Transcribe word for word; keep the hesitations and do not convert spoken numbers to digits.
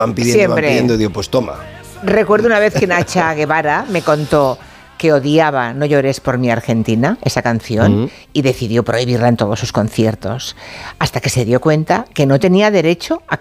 Van pidiendo, Siempre. van pidiendo, digo, pues toma. Recuerdo una vez que Nacha Guevara me contó que odiaba No llores por mi Argentina, esa canción, uh-huh. y decidió prohibirla en todos sus conciertos, hasta que se dio cuenta que no tenía derecho a